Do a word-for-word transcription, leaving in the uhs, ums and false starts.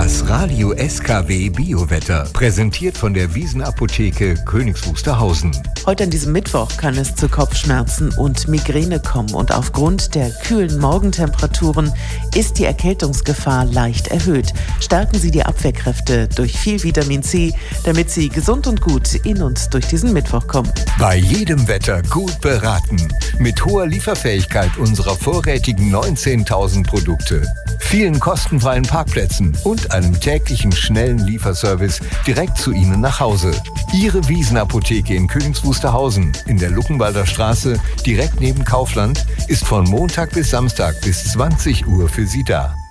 Das Radio S K W Biowetter, präsentiert von der Wiesenapotheke Königs Wusterhausen. Heute an diesem Mittwoch kann es zu Kopfschmerzen und Migräne kommen und aufgrund der kühlen Morgentemperaturen ist die Erkältungsgefahr leicht erhöht. Stärken Sie die Abwehrkräfte durch viel Vitamin C, damit Sie gesund und gut in und durch diesen Mittwoch kommen. Bei jedem Wetter gut beraten. Mit hoher Lieferfähigkeit unserer vorrätigen neunzehntausend Produkte, vielen kostenfreien Parkplätzen und einem täglichen schnellen Lieferservice direkt zu Ihnen nach Hause. Ihre Wiesenapotheke in Königs Wusterhausen in der Luckenwalder Straße direkt neben Kaufland ist von Montag bis Samstag bis zwanzig Uhr für Sie da.